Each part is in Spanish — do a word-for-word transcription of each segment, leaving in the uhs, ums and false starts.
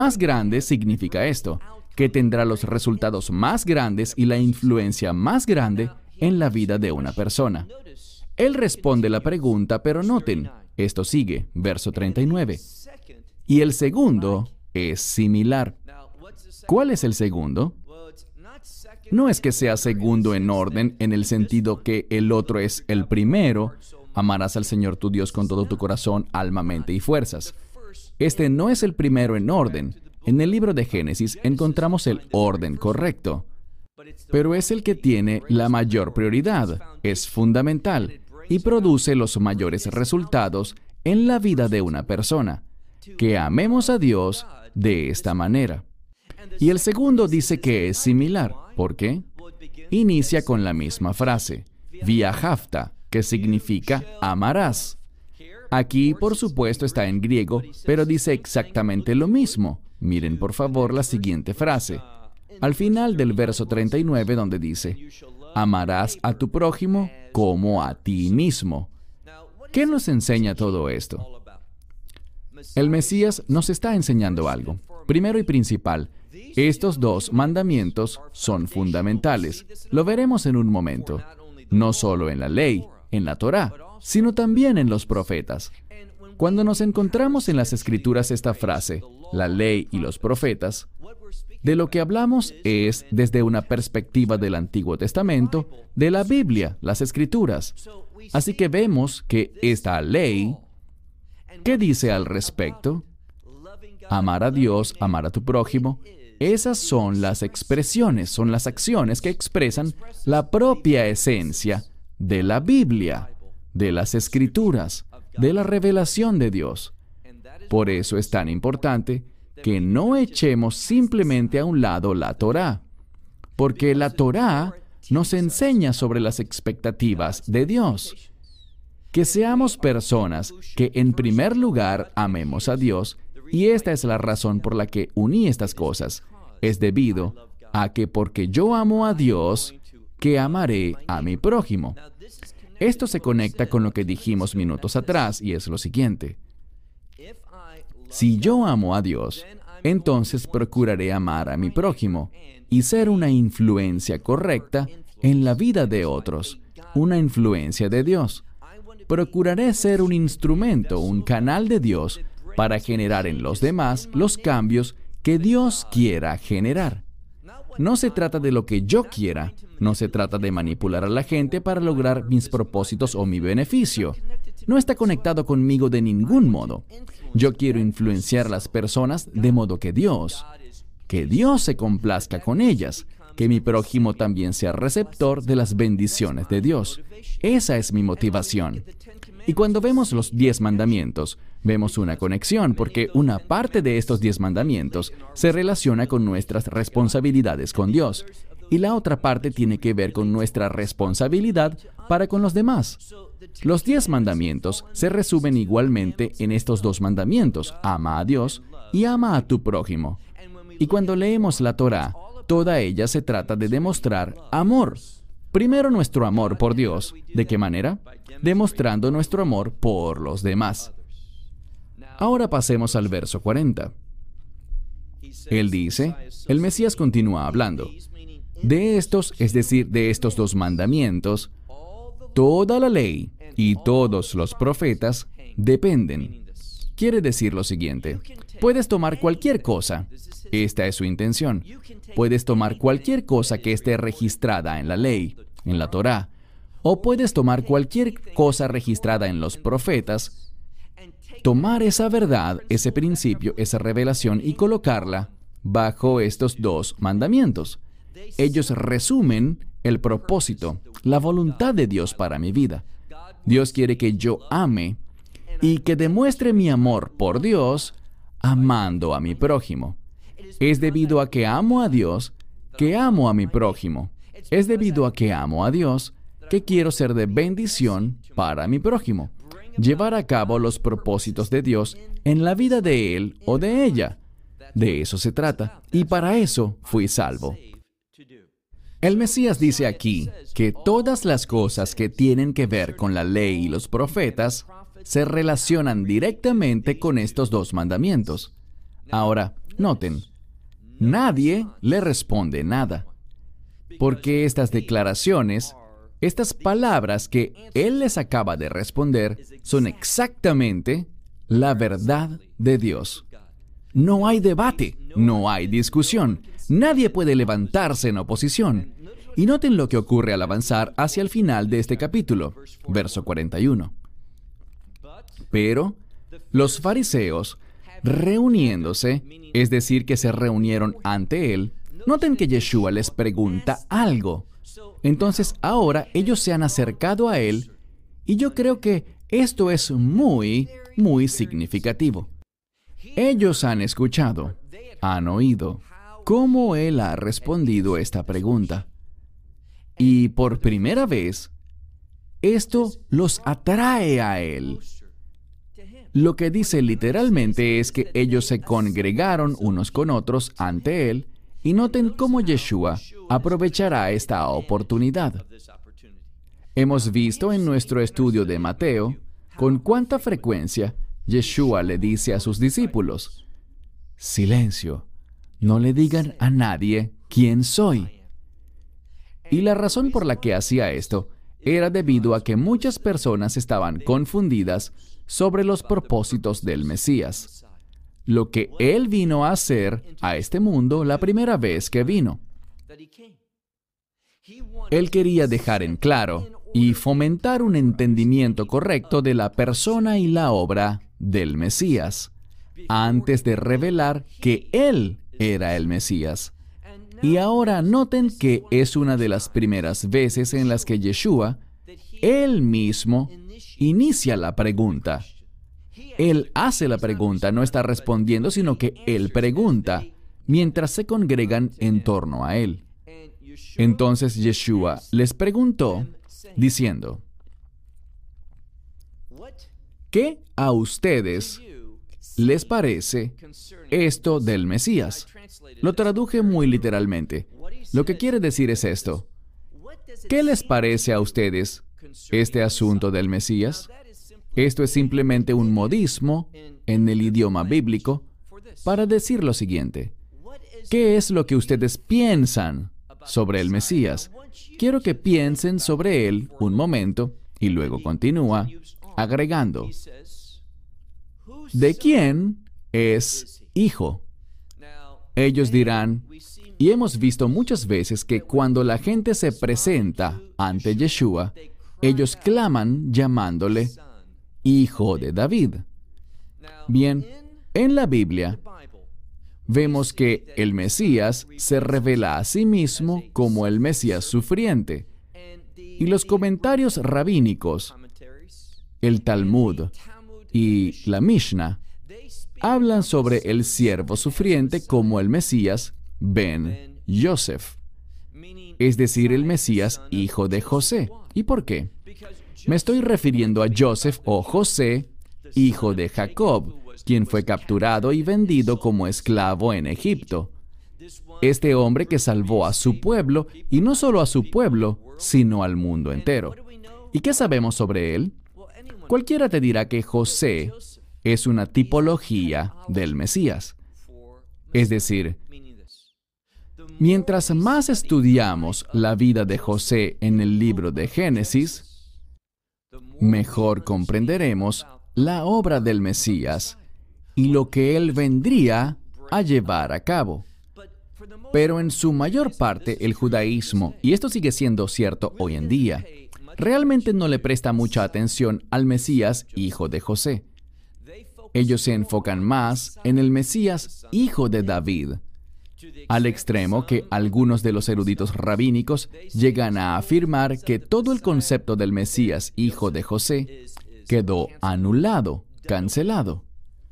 Más grande significa esto, que tendrá los resultados más grandes y la influencia más grande en la vida de una persona. Él responde la pregunta, pero noten, esto sigue, verso treinta y nueve. Y el segundo es similar. ¿Cuál es el segundo? No es que sea segundo en orden en el sentido que el otro es el primero. Amarás al Señor tu Dios con todo tu corazón, alma, mente y fuerzas. Este no es el primero en orden. En el libro de Génesis encontramos el orden correcto, pero es el que tiene la mayor prioridad, es fundamental y produce los mayores resultados en la vida de una persona. Que amemos a Dios de esta manera. Y el segundo dice que es similar. ¿Por qué? Inicia con la misma frase, viahafta, que significa amarás. Aquí, por supuesto, está en griego, pero dice exactamente lo mismo. Miren, por favor, la siguiente frase. Al final del verso treinta y nueve, donde dice, amarás a tu prójimo como a ti mismo. ¿Qué nos enseña todo esto? El Mesías nos está enseñando algo. Primero y principal, estos dos mandamientos son fundamentales. Lo veremos en un momento. No solo en la ley, en la Torá, sino también en los profetas. Cuando nos encontramos en las Escrituras esta frase, la ley y los profetas, de lo que hablamos es desde una perspectiva del Antiguo Testamento, de la Biblia, las Escrituras. Así que vemos que esta ley, ¿qué dice al respecto? Amar a Dios, amar a tu prójimo. Esas son las expresiones, son las acciones que expresan la propia esencia de la Biblia, de las Escrituras, de la revelación de Dios. Por eso es tan importante que no echemos simplemente a un lado la Torá, porque la Torá nos enseña sobre las expectativas de Dios. Que seamos personas que en primer lugar amemos a Dios, y esta es la razón por la que uní estas cosas. Es debido a que porque yo amo a Dios, que amaré a mi prójimo. Esto se conecta con lo que dijimos minutos atrás, y es lo siguiente. Si yo amo a Dios, entonces procuraré amar a mi prójimo y ser una influencia correcta en la vida de otros, una influencia de Dios. Procuraré ser un instrumento, un canal de Dios para generar en los demás los cambios que Dios quiera generar. No se trata de lo que yo quiera, no se trata de manipular a la gente para lograr mis propósitos o mi beneficio. No está conectado conmigo de ningún modo. Yo quiero influenciar a las personas de modo que Dios, que Dios se complazca con ellas, que mi prójimo también sea receptor de las bendiciones de Dios. Esa es mi motivación. Y cuando vemos los diez mandamientos, vemos una conexión, porque una parte de estos diez mandamientos se relaciona con nuestras responsabilidades con Dios, y la otra parte tiene que ver con nuestra responsabilidad para con los demás. Los diez mandamientos se resumen igualmente en estos dos mandamientos, ama a Dios y ama a tu prójimo. Y cuando leemos la Torá, toda ella se trata de demostrar amor. Primero nuestro amor por Dios. ¿De qué manera? Demostrando nuestro amor por los demás. Ahora pasemos al verso cuarenta. Él dice, el Mesías continúa hablando. De estos, es decir, de estos dos mandamientos, toda la ley y todos los profetas dependen. Quiere decir lo siguiente. Puedes tomar cualquier cosa. Esta es su intención. Puedes tomar cualquier cosa que esté registrada en la ley, en la Torá, o puedes tomar cualquier cosa registrada en los profetas, tomar esa verdad, ese principio, esa revelación y colocarla bajo estos dos mandamientos. Ellos resumen el propósito, la voluntad de Dios para mi vida. Dios quiere que yo ame y que demuestre mi amor por Dios amando a mi prójimo. Es debido a que amo a Dios que amo a mi prójimo. Es debido a que amo a Dios que quiero ser de bendición para mi prójimo. Llevar a cabo los propósitos de Dios en la vida de él o de ella. De eso se trata, y para eso fui salvo. El Mesías dice aquí que todas las cosas que tienen que ver con la ley y los profetas se relacionan directamente con estos dos mandamientos. Ahora, Noten, nadie le responde nada, porque estas declaraciones, estas palabras que él les acaba de responder, son exactamente la verdad de Dios. No hay debate, no hay discusión, nadie puede levantarse en oposición. Y noten lo que ocurre al avanzar hacia el final de este capítulo, verso cuarenta y uno. Pero los fariseos, reuniéndose, es decir, que se reunieron ante él, noten que Yeshua les pregunta algo. Entonces ahora ellos se han acercado a él, y yo creo que esto es muy, muy significativo. Ellos han escuchado, han oído cómo él ha respondido esta pregunta. Y por primera vez, esto los atrae a él. Lo que dice literalmente es que ellos se congregaron unos con otros ante él, y noten cómo Yeshua aprovechará esta oportunidad. Hemos visto en nuestro estudio de Mateo con cuánta frecuencia Yeshua le dice a sus discípulos: silencio, no le digan a nadie quién soy. Y la razón por la que hacía esto era debido a que muchas personas estaban confundidas sobre los propósitos del Mesías, lo que él vino a hacer a este mundo la primera vez que vino. Él quería dejar en claro y fomentar un entendimiento correcto de la persona y la obra del Mesías, antes de revelar que él era el Mesías. Y ahora noten que es una de las primeras veces en las que Yeshua, él mismo, inicia la pregunta. Él hace la pregunta, no está respondiendo, sino que él pregunta, mientras se congregan en torno a él. Entonces Yeshua les preguntó, diciendo: ¿qué a ustedes les parece esto del Mesías? Lo traduje muy literalmente. Lo que quiere decir es esto: ¿qué les parece a ustedes este asunto del Mesías? Esto es simplemente un modismo en el idioma bíblico para decir lo siguiente: ¿qué es lo que ustedes piensan sobre el Mesías? Quiero que piensen sobre él un momento y luego continúa agregando: ¿de quién es hijo? Ellos dirán, y hemos visto muchas veces que cuando la gente se presenta ante Yeshua, ellos claman llamándole Hijo de David. Bien, en la Biblia vemos que el Mesías se revela a sí mismo como el Mesías sufriente. Y los comentarios rabínicos, el Talmud y la Mishnah, hablan sobre el siervo sufriente como el Mesías Ben Yosef, es decir, el Mesías hijo de José. ¿Y por qué? Me estoy refiriendo a Joseph o José, hijo de Jacob, quien fue capturado y vendido como esclavo en Egipto. Este hombre que salvó a su pueblo, y no solo a su pueblo, sino al mundo entero. ¿Y qué sabemos sobre él? Cualquiera te dirá que José es una tipología del Mesías. Es decir, mientras más estudiamos la vida de José en el libro de Génesis, mejor comprenderemos la obra del Mesías y lo que él vendría a llevar a cabo. Pero en su mayor parte el judaísmo, y esto sigue siendo cierto hoy en día, realmente no le presta mucha atención al Mesías hijo de José. Ellos se enfocan más en el Mesías hijo de David, al extremo que algunos de los eruditos rabínicos llegan a afirmar que todo el concepto del Mesías hijo de José quedó anulado, cancelado.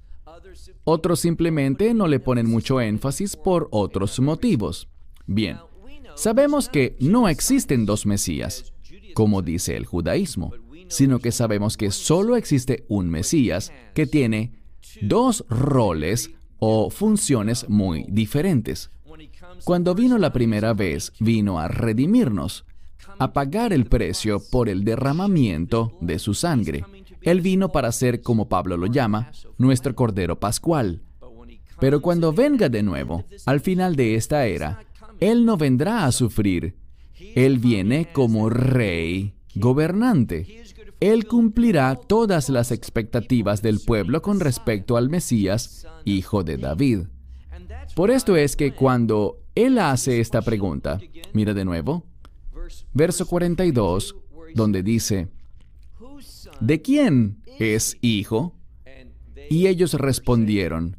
Otros simplemente no le ponen mucho énfasis por otros motivos. Bien, sabemos que no existen dos Mesías, como dice el judaísmo, sino que sabemos que solo existe un Mesías que tiene dos roles o funciones muy diferentes. Cuando vino la primera vez, vino a redimirnos, a pagar el precio por el derramamiento de su sangre. Él vino para ser, como Pablo lo llama, nuestro Cordero Pascual. Pero cuando venga de nuevo, al final de esta era, Él no vendrá a sufrir. Él viene como rey gobernante. Él cumplirá todas las expectativas del pueblo con respecto al Mesías, hijo de David. Por esto es que cuando Él hace esta pregunta, mira de nuevo, verso cuarenta y dos, donde dice, ¿de quién es hijo? Y ellos respondieron,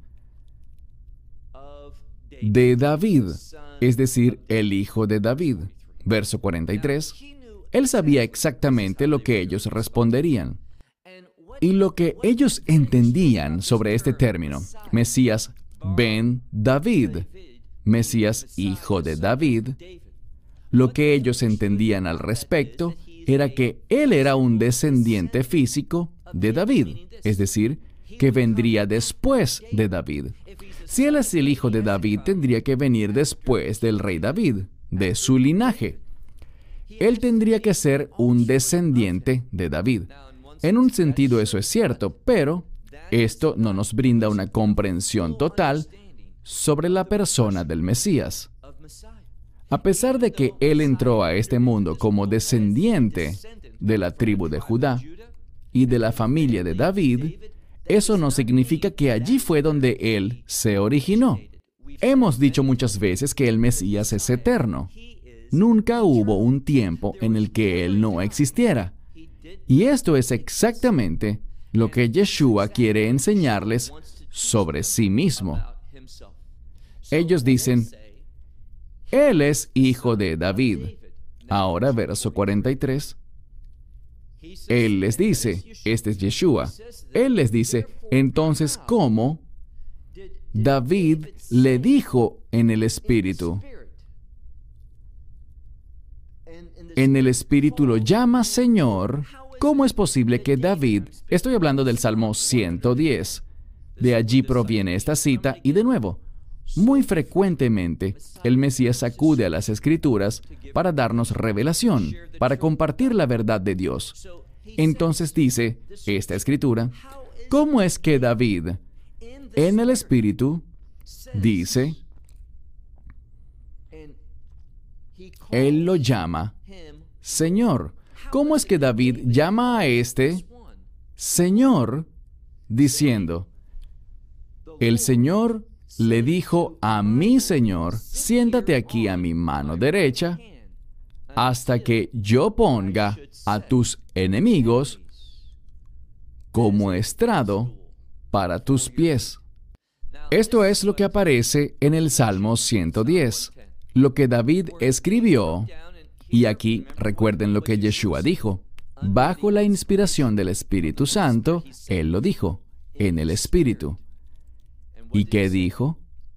de David, es decir, el hijo de David. Verso cuarenta y tres. Él sabía exactamente lo que ellos responderían. Y lo que ellos entendían sobre este término, Mesías ben David, Mesías hijo de David, lo que ellos entendían al respecto era que Él era un descendiente físico de David, es decir, que vendría después de David. Si Él es el hijo de David, tendría que venir después del rey David, de su linaje. Él tendría que ser un descendiente de David. En un sentido eso es cierto, pero esto no nos brinda una comprensión total sobre la persona del Mesías. A pesar de que Él entró a este mundo como descendiente de la tribu de Judá y de la familia de David, eso no significa que allí fue donde Él se originó. Hemos dicho muchas veces que el Mesías es eterno. Nunca hubo un tiempo en el que Él no existiera. Y esto es exactamente lo que Yeshua quiere enseñarles sobre sí mismo. Ellos dicen, Él es hijo de David. Ahora, verso cuarenta y tres. Él les dice, este es Yeshua. Él les dice, entonces, ¿cómo David le dijo en el Espíritu? En el Espíritu lo llama Señor. ¿Cómo es posible que David, estoy hablando del Salmo ciento diez, de allí proviene esta cita, y de nuevo, muy frecuentemente, el Mesías acude a las Escrituras para darnos revelación, para compartir la verdad de Dios. Entonces dice esta Escritura, ¿cómo es que David, en el Espíritu, dice, Él lo llama Señor? ¿Cómo es que David llama a este Señor, diciendo, el Señor le dijo a mi Señor, siéntate aquí a mi mano derecha, hasta que yo ponga a tus enemigos como estrado para tus pies? Esto es lo que aparece en el Salmo ciento diez, lo que David escribió. Y aquí recuerden lo que Yeshua dijo. Bajo la inspiración del Espíritu Santo, Él lo dijo, en el Espíritu. ¿Y qué dijo?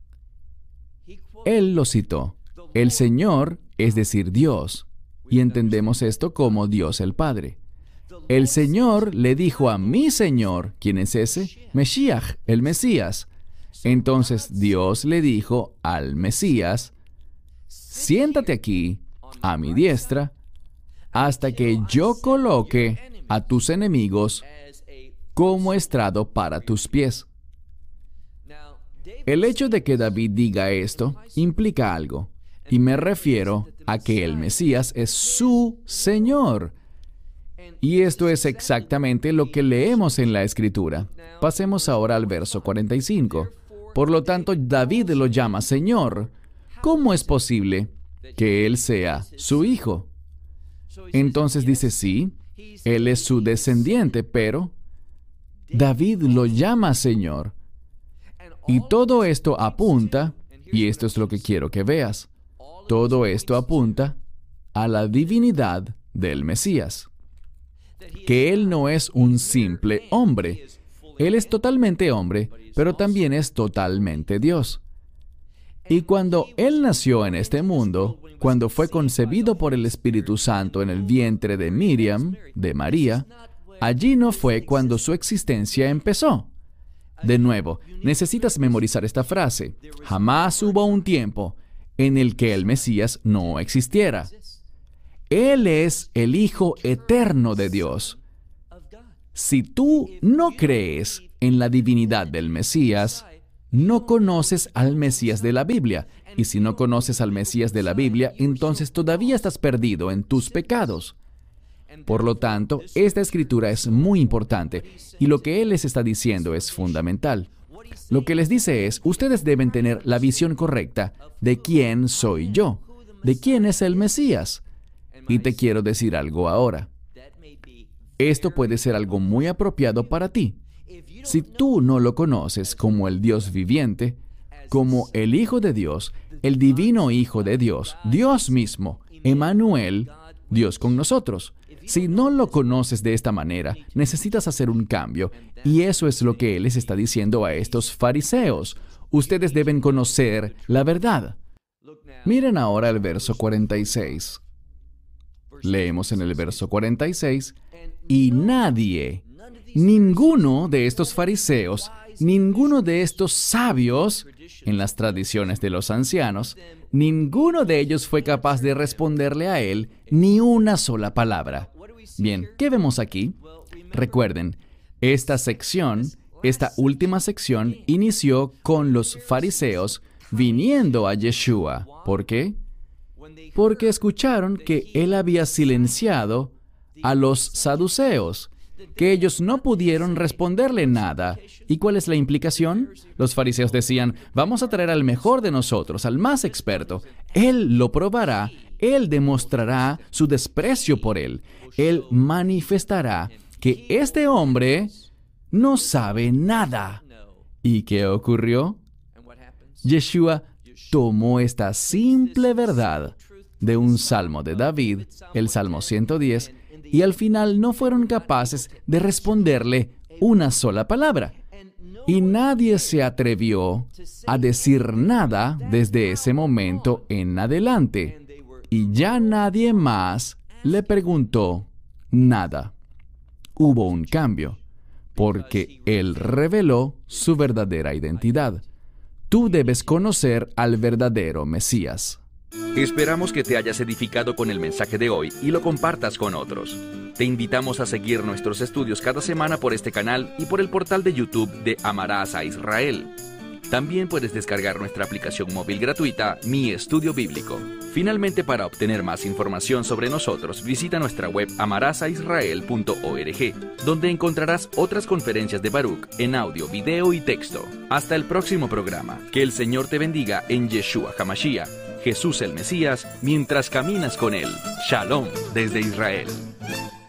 Él lo citó. El Señor, es decir, Dios. Y entendemos esto como Dios el Padre. El Señor le dijo a mi Señor, ¿quién es ese? Mesías, el Mesías. Entonces Dios le dijo al Mesías, siéntate aquí, a mi diestra, hasta que yo coloque a tus enemigos como estrado para tus pies. El hecho de que David diga esto implica algo, y me refiero a que el Mesías es su Señor. Y esto es exactamente lo que leemos en la Escritura. Pasemos ahora al verso cuarenta y cinco. Por lo tanto, David lo llama Señor. ¿Cómo es posible que Él sea su hijo? Entonces dice, sí, Él es su descendiente, pero David lo llama Señor. Y todo esto apunta, y esto es lo que quiero que veas, todo esto apunta a la divinidad del Mesías. Que Él no es un simple hombre. Él es totalmente hombre, pero también es totalmente Dios. Y cuando Él nació en este mundo, cuando fue concebido por el Espíritu Santo en el vientre de Miriam, de María, allí no fue cuando su existencia empezó. De nuevo, necesitas memorizar esta frase. Jamás hubo un tiempo en el que el Mesías no existiera. Él es el Hijo eterno de Dios. Si tú no crees en la divinidad del Mesías, no conoces al Mesías de la Biblia. Y si no conoces al Mesías de la Biblia, entonces todavía estás perdido en tus pecados. Por lo tanto, esta escritura es muy importante y lo que Él les está diciendo es fundamental. Lo que les dice es, ustedes deben tener la visión correcta de quién soy yo, de quién es el Mesías. Y te quiero decir algo ahora. Esto puede ser algo muy apropiado para ti. Si tú no lo conoces como el Dios viviente, como el Hijo de Dios, el divino Hijo de Dios, Dios mismo, Emmanuel, Dios con nosotros. Si no lo conoces de esta manera, necesitas hacer un cambio, y eso es lo que Él les está diciendo a estos fariseos. Ustedes deben conocer la verdad. Miren ahora el verso cuarenta y seis. Leemos en el verso cuarenta y seis, y nadie, ninguno de estos fariseos, ninguno de estos sabios, en las tradiciones de los ancianos, ninguno de ellos fue capaz de responderle a Él ni una sola palabra. Bien, ¿qué vemos aquí? Recuerden, esta sección, esta última sección, inició con los fariseos viniendo a Yeshua. ¿Por qué? Porque escucharon que Él había silenciado a los saduceos, que ellos no pudieron responderle nada. ¿Y cuál es la implicación? Los fariseos decían, vamos a traer al mejor de nosotros, al más experto. Él lo probará, Él demostrará su desprecio por Él. Él manifestará que este hombre no sabe nada. ¿Y qué ocurrió? Yeshua tomó esta simple verdad de un salmo de David, el Salmo ciento diez, y al final no fueron capaces de responderle una sola palabra. Y nadie se atrevió a decir nada desde ese momento en adelante. Y ya nadie más le preguntó nada. Hubo un cambio, porque Él reveló su verdadera identidad. Tú debes conocer al verdadero Mesías. Esperamos que te hayas edificado con el mensaje de hoy y lo compartas con otros. Te invitamos a seguir nuestros estudios cada semana por este canal y por el portal de YouTube de Amarás a Israel. También puedes descargar nuestra aplicación móvil gratuita, Mi Estudio Bíblico. Finalmente, para obtener más información sobre nosotros, visita nuestra web amarás a israel punto org, donde encontrarás otras conferencias de Baruch en audio, video y texto. Hasta el próximo programa. Que el Señor te bendiga en Yeshua HaMashiach, Jesús el Mesías, mientras caminas con Él. Shalom desde Israel.